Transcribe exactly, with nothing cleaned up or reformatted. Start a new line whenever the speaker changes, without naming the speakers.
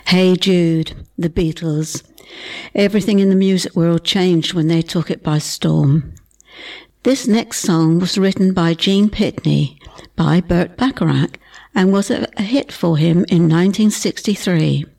Hey Jude, the Beatles. Everything in the music world changed when they took it by storm. This next song was written by Gene Pitney by Burt Bacharach and was a hit for him in nineteen sixty-three.